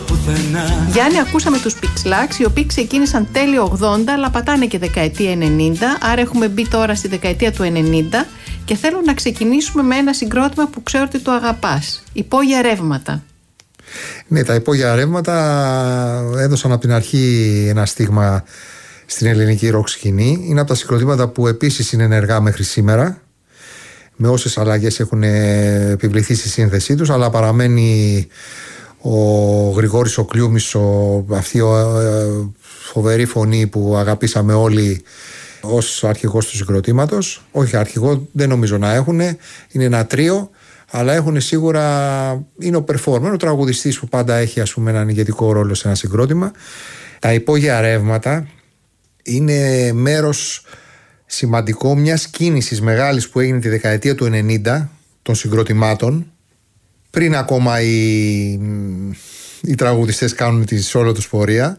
πουθενά. Γιάννη, ακούσαμε τους Pixlax, οι οποίοι ξεκίνησαν τέλη 80, αλλά πατάνε και δεκαετία 90, άρα έχουμε μπει τώρα στη δεκαετία του 90 και θέλω να ξεκινήσουμε με ένα συγκρότημα που ξέρω ότι το αγαπάς, Υπόγεια Ρεύματα. Ναι, τα Υπόγεια Ρεύματα έδωσαν από την αρχή ένα στίγμα στην ελληνική ροκ σκηνή. Είναι από τα συγκροτήματα που επίσης είναι ενεργά μέχρι σήμερα, με όσες αλλαγές έχουν επιβληθεί στη σύνθεσή τους, αλλά παραμένει ο Γρηγόρης ο Κλιούμης, αυτή η φοβερή φωνή που αγαπήσαμε όλοι ως αρχηγός του συγκροτήματος. Όχι αρχηγό, δεν νομίζω να έχουν, είναι ένα τρίο, αλλά έχουν σίγουρα, είναι ο performer, ο τραγουδιστής που πάντα έχει, ας πούμε, έναν ηγετικό ρόλο σε ένα συγκρότημα. Τα Υπόγεια Ρεύματα είναι μέρος σημαντικό μιας κίνησης μεγάλης που έγινε τη δεκαετία του 90 των συγκροτημάτων, πριν ακόμα οι τραγουδιστές κάνουν τη σόλο τους πορεία,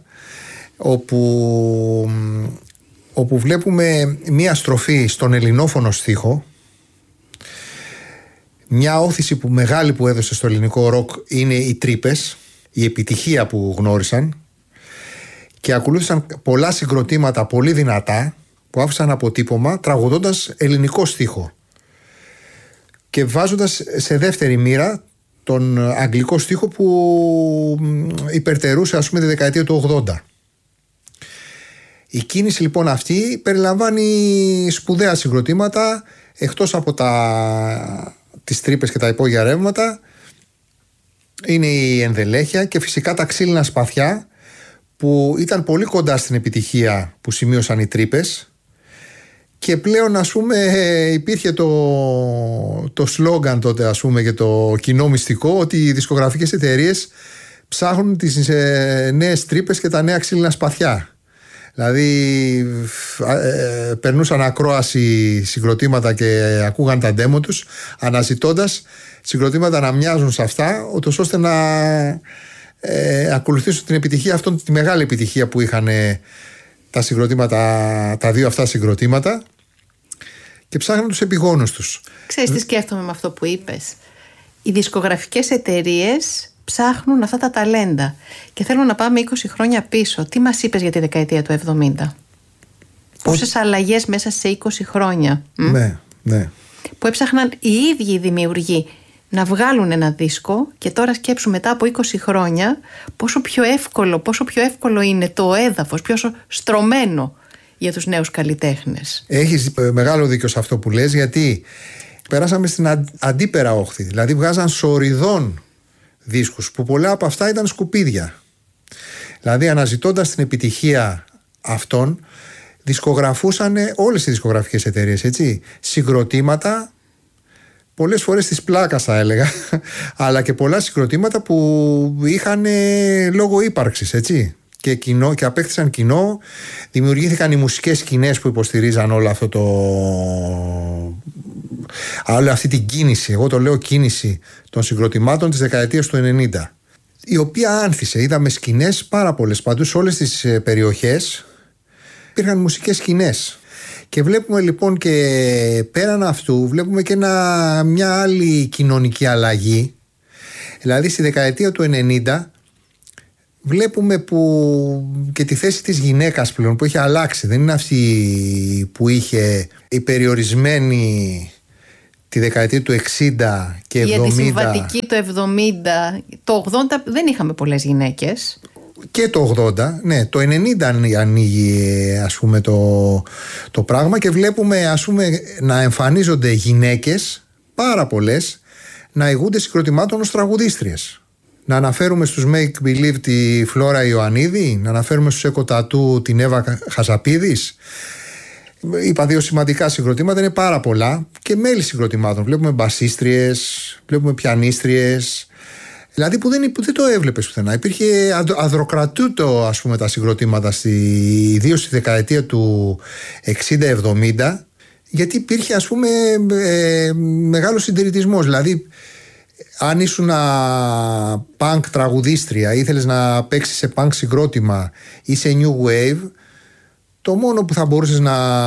όπου βλέπουμε μια στροφή στον ελληνόφωνο στίχο, μια όθηση μεγάλη που έδωσε στο ελληνικό ροκ είναι οι τρύπες, η επιτυχία που γνώρισαν, και ακολούθησαν πολλά συγκροτήματα πολύ δυνατά που άφησαν αποτύπωμα τραγουδώντας ελληνικό στίχο και βάζοντας σε δεύτερη μοίρα τον αγγλικό στίχο που υπερτερούσε, ας πούμε, τη δεκαετία του 80. Η κίνηση λοιπόν αυτή περιλαμβάνει σπουδαία συγκροτήματα, εκτός από τις τρύπες και τα Υπόγεια Ρεύματα είναι η Ενδελέχεια και φυσικά τα Ξύλινα Σπαθιά, που ήταν πολύ κοντά στην επιτυχία που σημείωσαν οι τρύπες, και πλέον, ας πούμε, υπήρχε το σλόγγαν τότε, ας πούμε, και το κοινό μυστικό ότι οι δισκογραφικές εταιρείες ψάχνουν τις νέες τρύπες και τα νέα ξύλινα σπαθιά. Δηλαδή περνούσαν ακρόαση συγκροτήματα και ακούγαν τα ντέμο τους, αναζητώντας συγκροτήματα να μοιάζουν σε αυτά, ώστε να ακολουθήσουν την επιτυχία αυτών, τη μεγάλη επιτυχία που είχαν τα συγκροτήματα, τα δύο αυτά συγκροτήματα, και ψάχνουν τους επιγόνους τους. Ξέρεις τι σκέφτομαι με αυτό που είπες? Οι δισκογραφικές εταιρείες ψάχνουν αυτά τα ταλέντα. Και θέλω να πάμε 20 χρόνια πίσω. Τι μας είπες για τη δεκαετία του 70? Πόσες αλλαγές μέσα σε 20 χρόνια. Ναι, ναι. Που έψαχναν οι ίδιοι οι δημιουργοί να βγάλουν ένα δίσκο, και τώρα σκέψου μετά από 20 χρόνια πόσο πιο εύκολο είναι το έδαφος, πιο στρωμένο για τους νέους καλλιτέχνες. Έχεις μεγάλο δίκιο σε αυτό που λες, γιατί περάσαμε στην αντίπερα όχθη. Δηλαδή βγάζαν σοριδών δίσκους που πολλά από αυτά ήταν σκουπίδια. Δηλαδή αναζητώντας την επιτυχία αυτών, δισκογραφούσαν όλες οι δισκογραφικές εταιρείες, έτσι, συγκροτήματα, πολλές φορές της πλάκας θα έλεγα, αλλά και πολλά συγκροτήματα που είχαν λόγο ύπαρξης, έτσι, και κοινό, και απέκτησαν κοινό. Δημιουργήθηκαν οι μουσικές σκηνές που υποστηρίζαν όλο αυτό όλη αυτή την κίνηση, εγώ το λέω κίνηση, των συγκροτημάτων της δεκαετίας του 90, η οποία άνθησε. Είδαμε σκηνές πάρα πολλές παντού, σε όλες τις περιοχές υπήρχαν μουσικές σκηνές. Και βλέπουμε λοιπόν, και πέραν αυτού βλέπουμε και μια άλλη κοινωνική αλλαγή. Δηλαδή στη δεκαετία του 90 βλέπουμε και τη θέση της γυναίκας πλέον, που έχει αλλάξει. Δεν είναι αυτή που είχε η περιορισμένη τη δεκαετία του 60 και 70. Η αντισυμβατική το 70. Το 80 δεν είχαμε πολλές γυναίκες. Και το 80, ναι, το 90 ανοίγει, ας πούμε, το πράγμα, και βλέπουμε, ας πούμε, να εμφανίζονται γυναίκες πάρα πολλές να ηγούνται συγκροτημάτων ως τραγουδίστριες. Να αναφέρουμε στους Make Believe τη Φλόρα Ιωαννίδη, να αναφέρουμε στους Echo Tattoo την Εύα Χαζαπίδης. Είπα δύο σημαντικά συγκροτήματα, είναι πάρα πολλά, και μέλη συγκροτημάτων. Βλέπουμε μπασίστριες, βλέπουμε πιανίστριες. Δηλαδή που δεν το έβλεπες πουθενά. Υπήρχε αδροκρατούτο, ας πούμε, τα συγκροτήματα, ιδίως στη δεκαετία του 60-70, γιατί υπήρχε, ας πούμε, μεγάλος συντηρητισμός. Δηλαδή αν ήσουν punk τραγουδίστρια, ήθελες να παίξεις σε punk συγκρότημα ή σε new wave, το μόνο που θα μπορούσες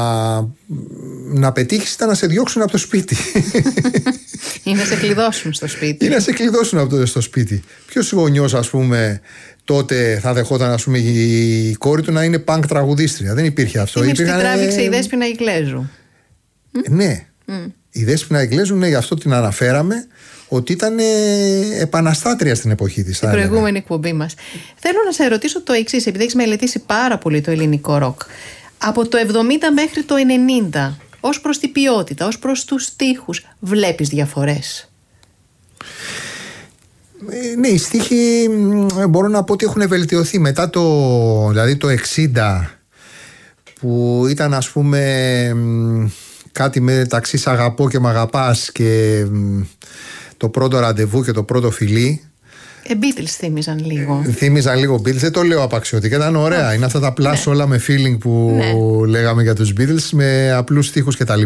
να πετύχεις ήταν να σε διώξουν από το σπίτι. Ή να σε κλειδώσουν στο σπίτι. Ή να σε κλειδώσουν στο σπίτι. Ποιος γονιός, ας πούμε, τότε θα δεχόταν, ας πούμε, η κόρη του να είναι πανκ τραγουδίστρια? Δεν υπήρχε αυτό. Την τράβηξε η Δέσποινα Ιγκλέζου. Ναι. Η Δέσποινα Ιγκλέζου, ναι, γι' αυτό την αναφέραμε, ότι ήταν επαναστάτρια στην εποχή της. Στην προηγούμενη εκπομπή μας. Θέλω να σε ρωτήσω το εξής, επειδή έχεις μελετήσει πάρα πολύ το ελληνικό ροκ. Από το 70 μέχρι το 90, ως προς την ποιότητα, ως προς τους στίχους, βλέπεις διαφορές? Ναι, οι στίχοι μπορώ να πω ότι έχουν βελτιωθεί μετά δηλαδή το 60, που ήταν, ας πούμε, κάτι μεταξύ «Σ' αγαπώ και μ' αγαπάς» και το πρώτο ραντεβού και το πρώτο φιλί. Beatles θύμιζαν λίγο. Θύμιζαν λίγο Beatles, δεν το λέω απαξιωτικά, ήταν ωραία. Είναι αυτά τα plus όλα με feeling που λέγαμε για τους Beatles, με απλούς στίχους κτλ.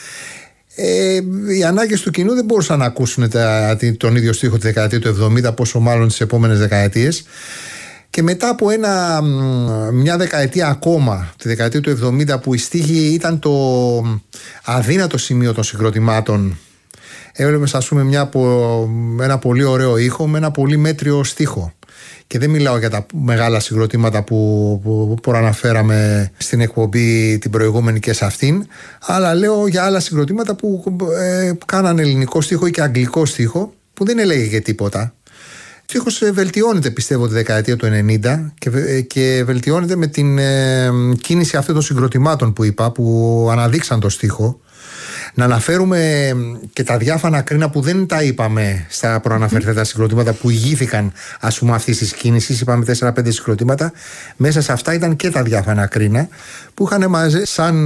Οι ανάγκες του κοινού δεν μπορούσαν να ακούσουν τον ίδιο στίχο τη δεκαετία του 70, πόσο μάλλον τις επόμενες δεκαετίες. Και μετά από μια δεκαετία ακόμα, τη δεκαετία του 70, που η στίχη ήταν το αδύνατο σημείο των συγκροτημάτων, έβλεπες, ας πούμε, ένα πολύ ωραίο ήχο με ένα πολύ μέτριο στίχο. Και δεν μιλάω για τα μεγάλα συγκροτήματα που προαναφέραμε στην εκπομπή την προηγούμενη και σε αυτήν, αλλά λέω για άλλα συγκροτήματα που κάνανε ελληνικό στίχο ή και αγγλικό στίχο, που δεν έλεγε και τίποτα. Ο στίχος βελτιώνεται, πιστεύω, τη δεκαετία του 90 και βελτιώνεται με την κίνηση αυτών των συγκροτημάτων που είπα, που αναδείξαν το στίχο. Να αναφέρουμε και τα διάφανα κρίνα που δεν τα είπαμε στα προαναφερθέντα συγκροτήματα που ηγήθηκαν, ας πούμε, αυτής της κίνησης. Είπαμε 4-5 συγκροτήματα. Μέσα σε αυτά ήταν και τα διάφανα κρίνα που είχαν μαζί σαν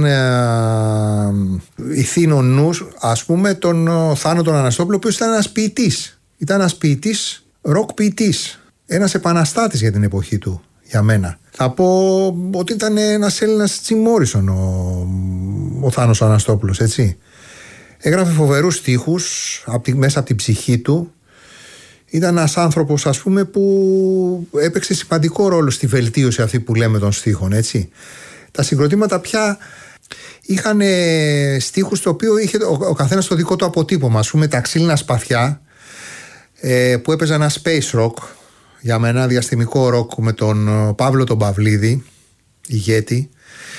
ηθήνο νους, ας πούμε, τον Θάνο τον Αναστόπουλο, ο οποίος ήταν ένας ποιητής. Ήταν ένας ποιητής, ροκ ποιητής. Ένας επαναστάτης για την εποχή του, για μένα. Θα πω ότι ήταν ένας Έλληνας Τζιμ Μόρισον ο Θάνος Αναστόπουλος, έτσι. Έγραφε φοβερούς στίχους μέσα από την ψυχή του. Ήταν ένας άνθρωπος, ας πούμε, που έπαιξε σημαντικό ρόλο στη βελτίωση αυτή που λέμε των στίχων, έτσι. Τα συγκροτήματα πια είχαν στίχους το οποίο είχε ο καθένας το δικό του αποτύπωμα. Ας πούμε, τα Ξύλινα Σπαθιά, που έπαιζε ένα space rock, για μένα διαστημικό ροκ, με τον Παύλο τον Παυλίδη, ηγέτη.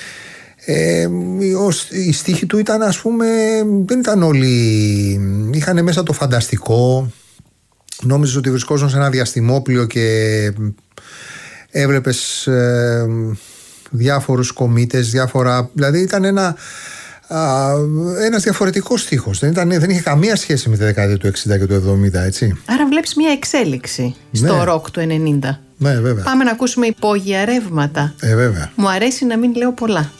Η στίχη του ήταν, ας πούμε, δεν ήταν όλοι, είχαν μέσα το φανταστικό. Νόμιζες ότι βρισκόσουν σε ένα διαστημόπλιο και έβλεπες διάφορους κομήτες, δηλαδή ήταν ένας διαφορετικός στίχος. Δεν είχε καμία σχέση με τη δεκαετία του 60 και του 70, έτσι. Άρα βλέπεις μια εξέλιξη στο ροκ του 90. Ναι, βέβαια. Πάμε να ακούσουμε υπόγεια ρεύματα. Βέβαια. Μου αρέσει να μην λέω πολλά.